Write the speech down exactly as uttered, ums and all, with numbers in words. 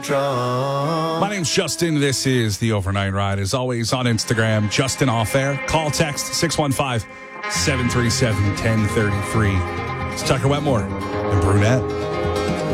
My name's Justin. This is The Overnight Ride. As always, on Instagram, Justin Off Air. Call, text six one five, seven three seven, one zero three three. It's Tucker Wetmore and Brunette.